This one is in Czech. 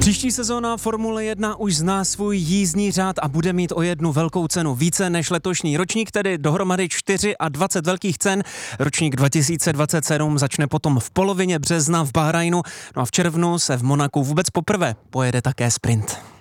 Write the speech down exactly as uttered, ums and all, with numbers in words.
Příští sezóna Formule jedna už zná svůj jízdní řád a bude mít o jednu velkou cenu více než letošní ročník, tedy dohromady dvacet čtyři velkých cen. Ročník dva tisíce dvacet sedm začne potom v polovině března v Bahrajnu, no a v červnu se v Monaku vůbec poprvé pojede také sprint.